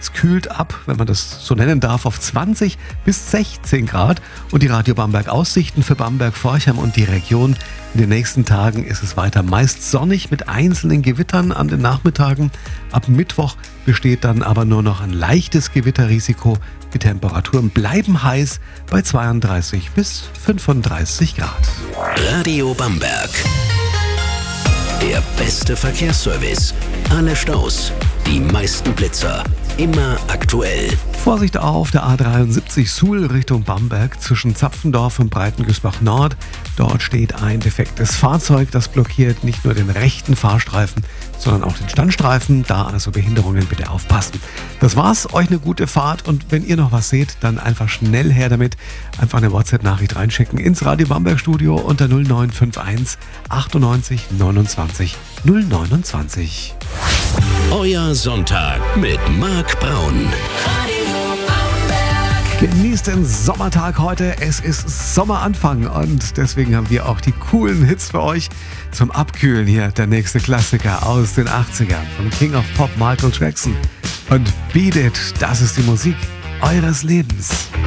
Es kühlt ab, wenn man das so nennen darf, auf 20 bis 16 Grad. Und die Radio Bamberg Aussichten für Bamberg, Forchheim und die Region. In den nächsten Tagen ist es weiter meist sonnig mit einzelnen Gewittern an den Nachmittagen. Ab Mittwoch besteht dann aber nur noch ein leichtes Gewitterrisiko. Die Temperaturen bleiben heiß bei 32 bis 35 Grad. Radio Bamberg. Der beste Verkehrsservice. Alle Staus, die meisten Blitzer. Immer aktuell. Vorsicht auf der A73 Suhl Richtung Bamberg zwischen Zapfendorf und Breitengüßbach Nord. Dort steht ein defektes Fahrzeug, das blockiert nicht nur den rechten Fahrstreifen, sondern auch den Standstreifen. Da also Behinderungen bitte aufpassen. Das war's, euch eine gute Fahrt und wenn ihr noch was seht, dann einfach schnell her damit. Einfach eine WhatsApp-Nachricht reinschicken ins Radio Bamberg Studio unter 0951 98 29 029. Euer Sonntag mit Marc Braun. Genießt den Sommertag heute. Es ist Sommeranfang und deswegen haben wir auch die coolen Hits für euch zum Abkühlen. Hier der nächste Klassiker aus den 80ern von King of Pop Michael Jackson. Und Beat It, das ist die Musik eures Lebens.